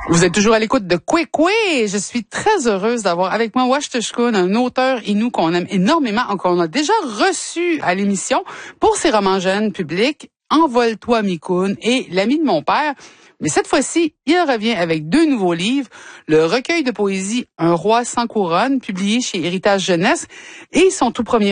Vous êtes toujours à l'écoute de Kwekwe. Je suis très heureuse d'avoir avec moi Washtashkun, un auteur inou qu'on aime énormément, qu'on a déjà reçu à l'émission pour ses romans jeunes publics, Envole-toi Mikoun et L'ami de mon père. Mais cette fois-ci, il revient avec 2 nouveaux livres, le recueil de poésie Un roi sans couronne, publié chez Héritage Jeunesse, et son tout premier